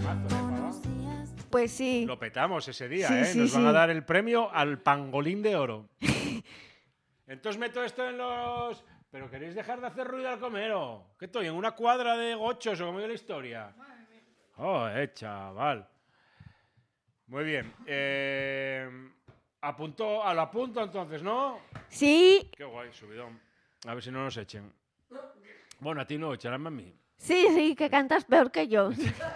Pues sí. Lo petamos ese día, Sí, ¿eh? sí, Nos van sí. a dar el premio al pangolín de oro. Entonces meto esto en los... Pero queréis dejar de hacer ruido al comero. ¿Qué estoy? ¿En una cuadra de gochos o cómo es la historia? Oh, chaval. Muy bien. A lo apunto entonces, ¿no? Sí, Qué guay, subidón. A ver si no nos echen. Bueno, a ti no, echarán a mí. sí, que cantas peor que yo.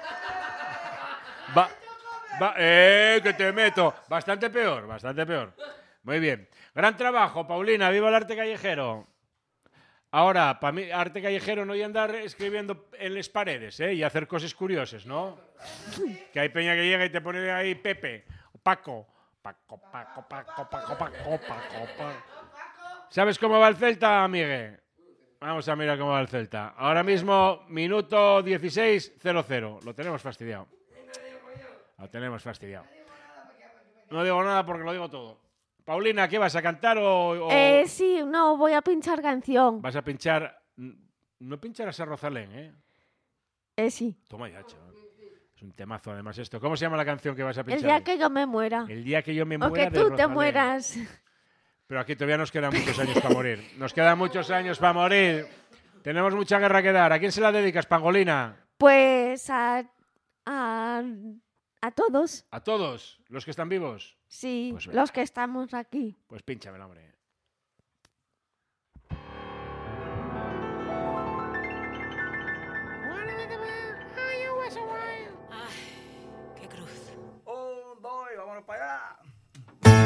Que te meto. Bastante peor, bastante peor. Muy bien. Gran trabajo, Paulina. Viva el arte callejero. Ahora, para mí, arte callejero no hay andar escribiendo en las paredes, ¿eh? Y hacer cosas curiosas, ¿no? Que hay peña que llega y te pone ahí Pepe, o Paco. Paco. ¿Sabes cómo va el Celta, Miguel? Vamos a mirar cómo va el Celta. Ahora mismo, minuto 16:00. Lo tenemos fastidiado. Lo tenemos fastidiado. No digo nada porque lo digo todo. Paulina, ¿qué vas a cantar o...? Sí, no, voy a pinchar canción. Vas a pinchar... No pincharás a Rosalén, ¿eh? Sí. Toma ya, chaval. Es un temazo además esto. ¿Cómo se llama la canción que vas a pinchar? El día que yo me muera. El día que yo me O muera que de tú te Rosalén. mueras. Pero aquí todavía nos quedan muchos años para morir. Nos quedan muchos años para morir. Tenemos mucha guerra que dar. ¿A quién se la dedicas, Pangolina? Pues a todos. ¿A todos los que están vivos? Sí, Pues venga. los que estamos aquí. Pues pínchamela, hombre. Ay, qué cruz. 1, 2, vámonos para allá.